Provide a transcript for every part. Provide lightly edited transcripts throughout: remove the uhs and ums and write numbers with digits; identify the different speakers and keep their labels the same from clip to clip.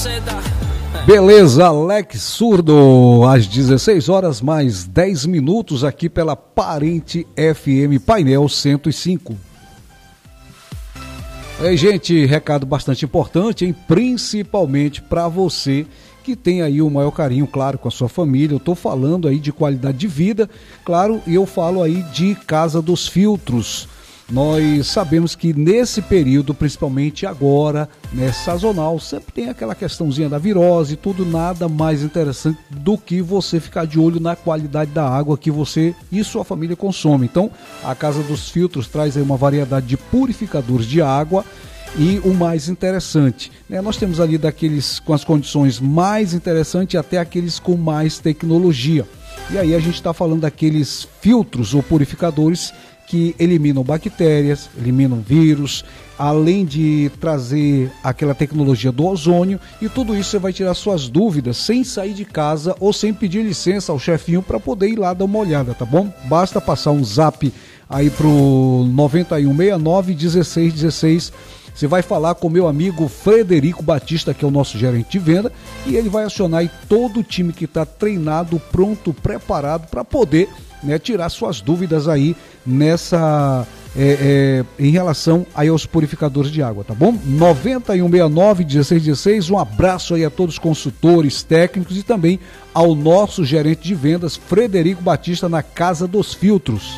Speaker 1: Beleza, Alex Surdo, às 16 horas mais 10 minutos aqui pela Parente FM Painel 105. Gente, recado bastante importante, hein? Principalmente para você que tem aí o maior carinho, claro, com a sua família. Eu estou falando aí de qualidade de vida, claro, e eu falo aí de Casa dos Filtros. Nós sabemos que nesse período, principalmente agora, né, sazonal, sempre tem aquela questãozinha da virose, tudo nada mais interessante do que você ficar de olho na qualidade da água que você e sua família consomem. Então, a Casa dos Filtros traz aí uma variedade de purificadores de água e o mais interessante, né, nós temos ali daqueles com as condições mais interessantes até aqueles com mais tecnologia. E aí a gente está falando daqueles filtros ou purificadores que eliminam bactérias, eliminam vírus, além de trazer aquela tecnologia do ozônio, e tudo isso você vai tirar suas dúvidas sem sair de casa ou sem pedir licença ao chefinho para poder ir lá dar uma olhada, tá bom? Basta passar um zap aí pro 9169-1616, você vai falar com o meu amigo Frederico Batista, que é o nosso gerente de venda, e ele vai acionar aí todo o time que está treinado, pronto, preparado para poder, né, tirar suas dúvidas aí nessa em relação aí aos purificadores de água, tá bom? 9169-1616, um abraço aí a todos os consultores técnicos e também ao nosso gerente de vendas, Frederico Batista, na Casa dos Filtros.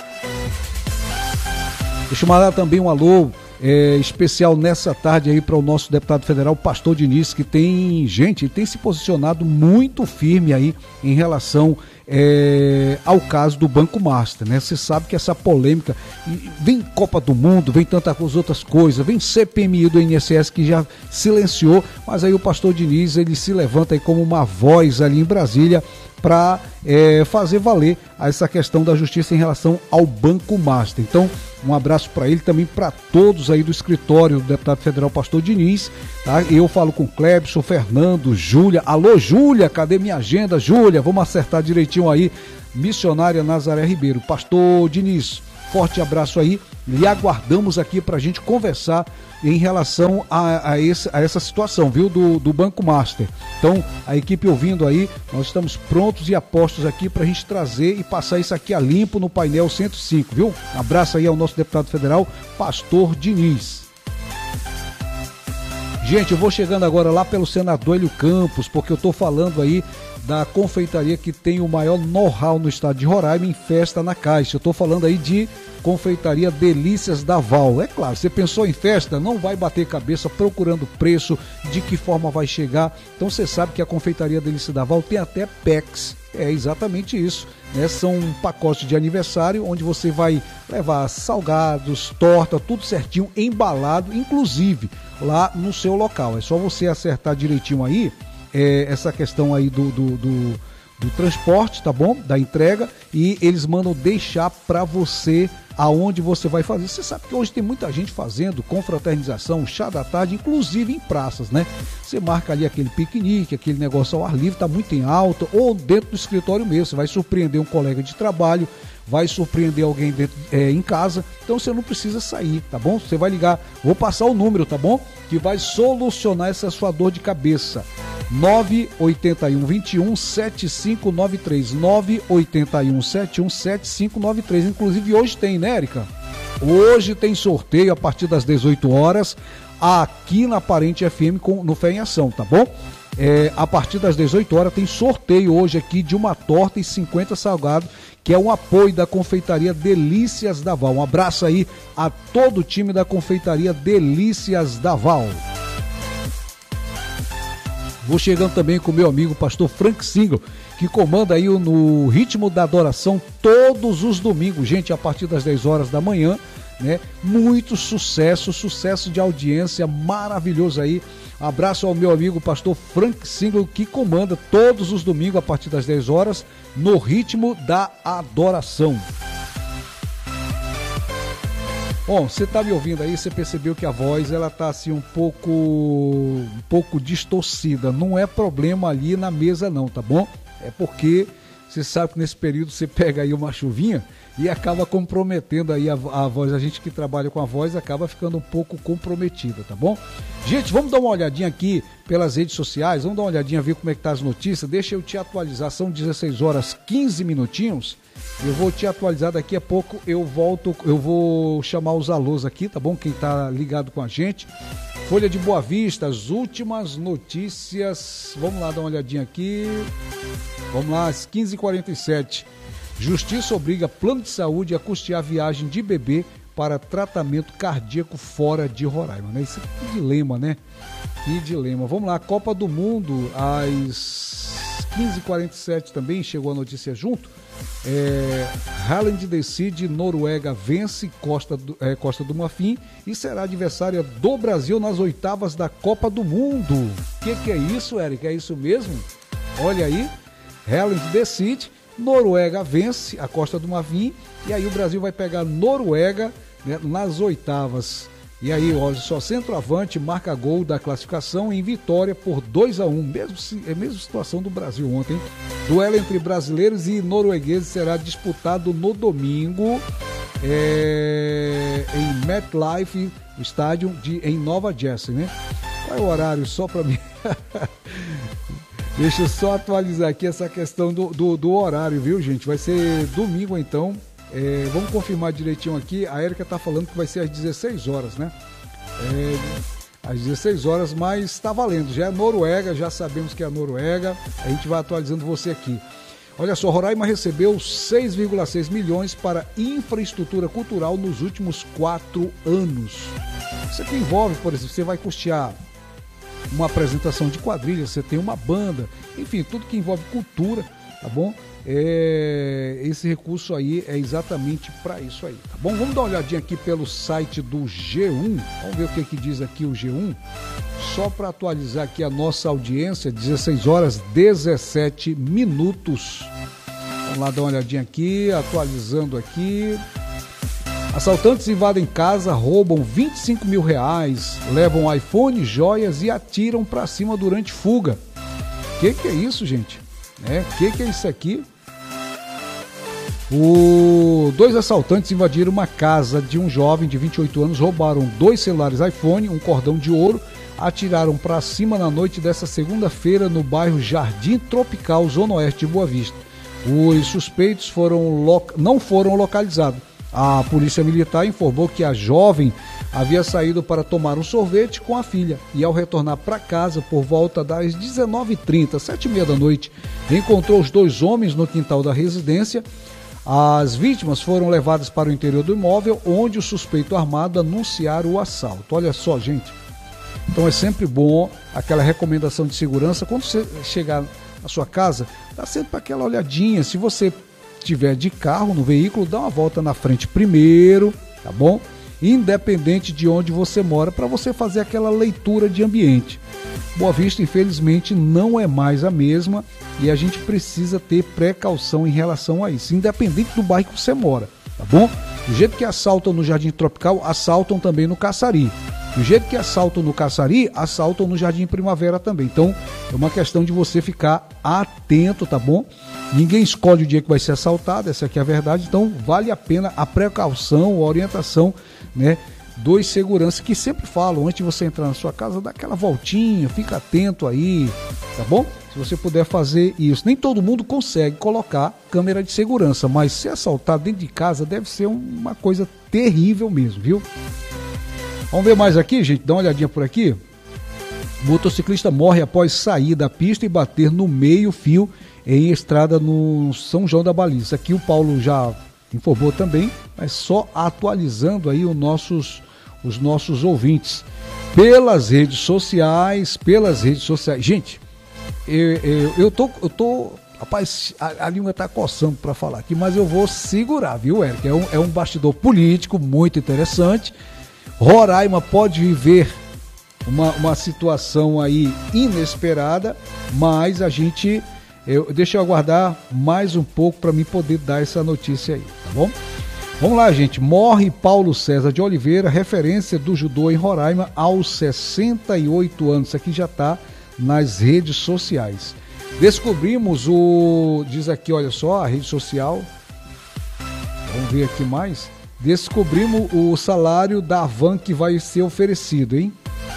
Speaker 1: Deixa eu mandar também um alô especial nessa tarde aí para o nosso deputado federal, Pastor Diniz, que tem se posicionado muito firme aí em relação ao caso do Banco Master, né? Você sabe que essa polêmica, vem Copa do Mundo, vem tantas outras coisas, vem CPMI do INSS que já silenciou, mas aí o Pastor Diniz, ele se levanta aí como uma voz ali em Brasília para fazer valer essa questão da justiça em relação ao Banco Master. Então, um abraço para ele, também para todos aí do escritório do deputado federal Pastor Diniz, tá? Eu falo com Clebson, Fernando, Júlia. Alô, Júlia, cadê minha agenda? Júlia, vamos acertar direitinho aí. Missionária Nazaré Ribeiro. Pastor Diniz, forte abraço aí. E aguardamos aqui para a gente conversar em relação a essa situação, viu, do Banco Master. Então, a equipe ouvindo aí, nós estamos prontos e apostos aqui para a gente trazer e passar isso aqui a limpo no painel 105, viu? Abraço aí ao nosso deputado federal, Pastor Diniz. Gente, eu vou chegando agora lá pelo senador Hélio Campos, porque eu estou falando aí da confeitaria que tem o maior know-how no estado de Roraima em festa na caixa. Eu estou falando aí de confeitaria Delícias da Val. É claro, você pensou em festa, não vai bater cabeça procurando preço, de que forma vai chegar. Então você sabe que a confeitaria Delícias da Val tem até PEX. É exatamente isso, né? São pacotes de aniversário onde você vai levar salgados, torta, tudo certinho, embalado, inclusive lá no seu local. É só você acertar direitinho aí essa questão aí do transporte, tá bom? Da entrega, e eles mandam deixar para você aonde você vai fazer. Você sabe que hoje tem muita gente fazendo confraternização, chá da tarde, inclusive em praças, né? Você marca ali aquele piquenique, aquele negócio ao ar livre, tá muito em alta, ou dentro do escritório mesmo. Você vai surpreender um colega de trabalho, vai surpreender alguém dentro, em casa, então você não precisa sair, tá bom? Você vai ligar, vou passar o número, tá bom? Que vai solucionar essa sua dor de cabeça. 981-21-7593, 981-71-7593. Inclusive hoje tem, né, Érica? Hoje tem sorteio a partir das 18 horas aqui na Parente FM no Fé em Ação, tá bom? A partir das 18 horas tem sorteio hoje aqui de uma torta e 50 salgados, que é um apoio da confeitaria Delícias da Val. Um abraço aí a todo o time da confeitaria Delícias da Val. Vou chegando também com o meu amigo pastor Frank Singlo, que comanda aí no Ritmo da Adoração todos os domingos, gente, a partir das 10 horas da manhã, né? Muito sucesso de audiência maravilhoso aí. Abraço ao meu amigo pastor Frank Singlo, que comanda todos os domingos a partir das 10 horas no Ritmo da Adoração. Bom, você tá me ouvindo aí, você percebeu que a voz ela tá assim um pouco distorcida. Não é problema ali na mesa não, tá bom? É porque você sabe que nesse período você pega aí uma chuvinha e acaba comprometendo aí a voz. A gente que trabalha com a voz acaba ficando um pouco comprometida, tá bom? Gente, vamos dar uma olhadinha aqui pelas redes sociais, vamos dar uma olhadinha, ver como é que tá as notícias. Deixa eu te atualizar, são 16 horas 15 minutinhos. Eu vou te atualizar daqui a pouco, eu volto, eu vou chamar os alôs aqui, tá bom? Quem tá ligado com a gente. Folha de Boa Vista, as últimas notícias. Vamos lá dar uma olhadinha aqui. Vamos lá, às 15h47. Justiça obriga plano de saúde a custear viagem de bebê para tratamento cardíaco fora de Roraima, né? Isso é que dilema, né? Que dilema. Vamos lá, Copa do Mundo, às 15h47 também, chegou a notícia junto. Haaland decide, Noruega vence Costa do Marfim e será adversária do Brasil nas oitavas da Copa do Mundo. Que é isso, Eric? É isso mesmo? Olha aí, Haaland decide, Noruega vence a Costa do Marfim e aí o Brasil vai pegar Noruega, né, nas oitavas. E aí, olha só, centroavante marca gol da classificação em vitória por 2-1, mesma situação do Brasil ontem. Duelo entre brasileiros e noruegueses será disputado no domingo em MetLife Stadium em Nova Jersey, né? Qual é o horário só para mim? Deixa eu só atualizar aqui essa questão do horário, viu, gente? Vai ser domingo, então. Vamos confirmar direitinho aqui. A Érica está falando que vai ser às 16 horas, né? Às 16 horas, mas está valendo. Já é Noruega, já sabemos que é a Noruega. A gente vai atualizando você aqui. Olha só, Roraima recebeu 6,6 milhões para infraestrutura cultural nos últimos 4 anos. Isso aqui envolve, por exemplo, você vai custear uma apresentação de quadrilha, você tem uma banda, enfim, tudo que envolve cultura, tá bom? Esse recurso aí é exatamente para isso aí, tá bom? Vamos dar uma olhadinha aqui pelo site do G1, vamos ver o que diz aqui o G1, só para atualizar aqui a nossa audiência, 16 horas 17 minutos. Vamos lá dar uma olhadinha aqui, atualizando aqui. Assaltantes invadem casa, roubam 25 mil reais, levam iPhone, joias e atiram para cima durante fuga. Que é isso, gente? Que é isso aqui? Dois assaltantes invadiram uma casa de um jovem de 28 anos, roubaram 2 celulares iPhone, um cordão de ouro, atiraram para cima na noite dessa segunda-feira no bairro Jardim Tropical, Zona Oeste de Boa Vista. Os suspeitos não foram localizados. A polícia militar informou que a jovem havia saído para tomar um sorvete com a filha e ao retornar para casa por volta das 19h30, 7h30 da noite, encontrou os 2 homens no quintal da residência. As vítimas foram levadas para o interior do imóvel, onde o suspeito armado anunciaram o assalto. Olha só, gente. Então é sempre bom aquela recomendação de segurança. Quando você chegar na sua casa, dá sempre aquela olhadinha. Se você estiver de carro no veículo, dá uma volta na frente primeiro, tá bom? Independente de onde você mora, para você fazer aquela leitura de ambiente. Boa Vista, infelizmente, não é mais a mesma e a gente precisa ter precaução em relação a isso, independente do bairro que você mora, tá bom? Do jeito que assaltam no Jardim Tropical, assaltam também no Caçari. Do jeito que assaltam no Caçari, assaltam no Jardim Primavera também. Então, é uma questão de você ficar atento, tá bom? Ninguém escolhe o dia que vai ser assaltado, essa aqui é a verdade. Então, vale a pena a precaução, a orientação, né, dos seguranças que sempre falam, antes de você entrar na sua casa, dá aquela voltinha, fica atento aí, tá bom? Se você puder fazer isso. Nem todo mundo consegue colocar câmera de segurança, mas ser assaltado dentro de casa deve ser uma coisa terrível mesmo, viu? Vamos ver mais aqui, gente? Dá uma olhadinha por aqui. Motociclista morre após sair da pista e bater no meio-fio em estrada no São João da Baliza. Aqui o Paulo já informou também, mas só atualizando aí os nossos ouvintes. Pelas redes sociais. Gente, eu tô rapaz, a língua tá coçando para falar aqui, mas eu vou segurar, viu, Eric? É um bastidor político muito interessante. Roraima pode viver uma situação aí inesperada, mas deixa eu aguardar mais um pouco para mim poder dar essa notícia aí, tá bom? Vamos lá, gente. Morre Paulo César de Oliveira, referência do judô em Roraima aos 68 anos. Isso aqui já está nas redes sociais. Descobrimos diz aqui, olha só, a rede social, vamos ver aqui mais, descobrimos o salário da van que vai ser oferecido, hein?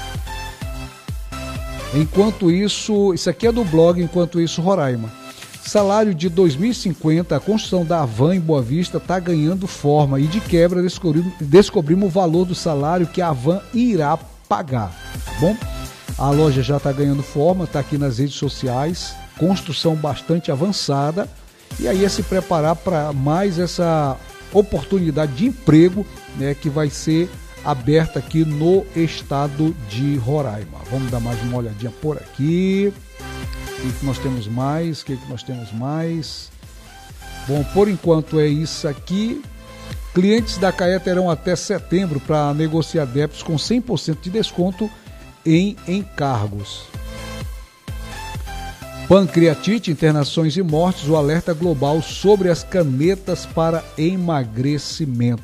Speaker 1: Enquanto isso aqui é do blog, enquanto isso, Roraima. Salário de 2050, a construção da van em Boa Vista está ganhando forma e de quebra descobrimos o valor do salário que a van irá pagar, tá bom? A loja já está ganhando forma, está aqui nas redes sociais, construção bastante avançada e aí é se preparar para mais essa oportunidade de emprego, né, que vai ser aberta aqui no estado de Roraima. Vamos dar mais uma olhadinha por aqui. O que nós temos mais? Bom, por enquanto é isso aqui. Clientes da CAE terão até setembro para negociar débitos com 100% de desconto em encargos. Pancreatite, internações e mortes, o alerta global sobre as canetas para emagrecimento.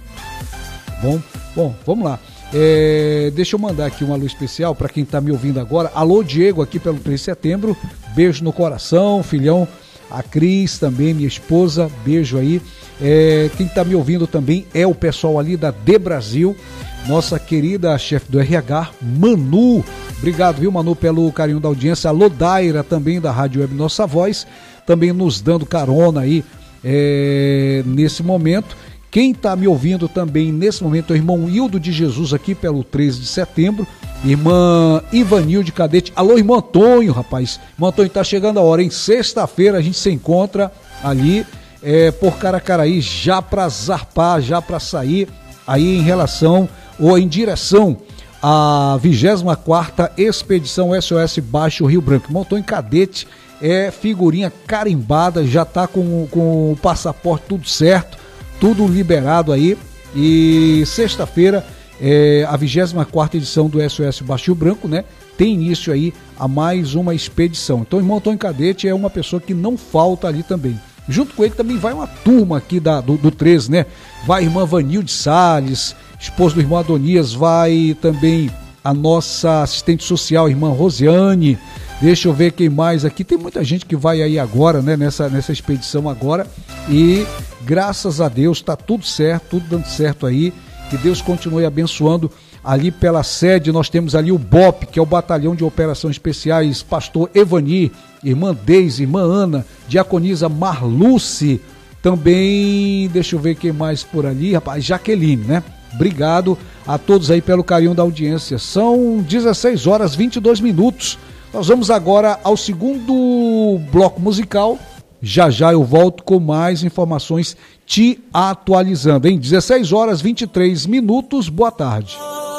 Speaker 1: Bom, vamos lá. Deixa eu mandar aqui um alô especial para quem está me ouvindo agora. Alô, Diego, aqui pelo 3 de setembro. Beijo no coração, filhão. A Cris também, minha esposa. Beijo aí. Quem está me ouvindo também é o pessoal ali da De Brasil. Nossa querida chefe do RH, Manu. Obrigado, viu, Manu, pelo carinho da audiência. Alô, Daira, também da Rádio Web Nossa Voz. Também nos dando carona aí nesse momento. Quem está me ouvindo também nesse momento é o irmão Hildo de Jesus aqui pelo 13 de setembro, irmã Ivanilde Cadete, alô irmão Antônio, rapaz, irmão Antônio, tá chegando a hora, em sexta-feira a gente se encontra ali por Caracaraí, já para zarpar, já para sair aí em relação ou em direção à 24ª Expedição SOS Baixo Rio Branco. Irmão Antônio Cadete é figurinha carimbada, já tá com o passaporte tudo certo, tudo liberado aí, e sexta-feira a 24ª edição do SOS Baixo Rio Branco, né, tem início aí a mais uma expedição. Então o irmão Antônio Cadete é uma pessoa que não falta ali também. Junto com ele também vai uma turma aqui do 13, né, vai a irmã Vanilde Salles, esposa do irmão Adonias, vai também a nossa assistente social, a irmã Rosiane. Deixa eu ver quem mais aqui, tem muita gente que vai aí agora, né, nessa expedição agora, e graças a Deus está tudo certo, tudo dando certo aí, que Deus continue abençoando. Ali pela sede nós temos ali o BOP, que é o Batalhão de Operações Especiais, pastor Evani, irmã Deise, irmã Ana, diaconisa Marluce, também, deixa eu ver quem mais por ali, rapaz, Jaqueline, né? Obrigado a todos aí pelo carinho da audiência. São 16 horas 22 minutos. Nós vamos agora ao segundo bloco musical. Já eu volto com mais informações te atualizando, hein? 16 horas 23 minutos. Boa tarde.